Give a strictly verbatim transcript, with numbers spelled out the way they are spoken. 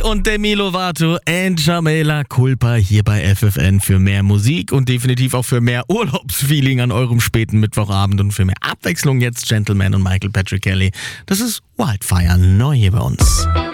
Und Demi Lovato and Jamela Culpa hier bei F F N für mehr Musik und definitiv auch für mehr Urlaubsfeeling an eurem späten Mittwochabend und für mehr Abwechslung jetzt Gentleman und Michael Patrick Kelly. Das ist Wildfire, neu hier bei uns.